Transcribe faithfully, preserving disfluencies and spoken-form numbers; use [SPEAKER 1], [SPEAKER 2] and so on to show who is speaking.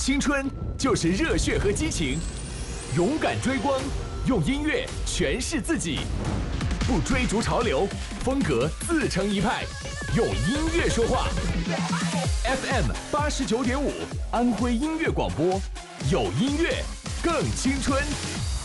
[SPEAKER 1] 青春就是热血和激情，勇敢追光，用音乐诠释自己，不追逐潮流，风格自成一派，用音乐说话。F M 八十九点五，安徽音乐广播，有音乐更青春。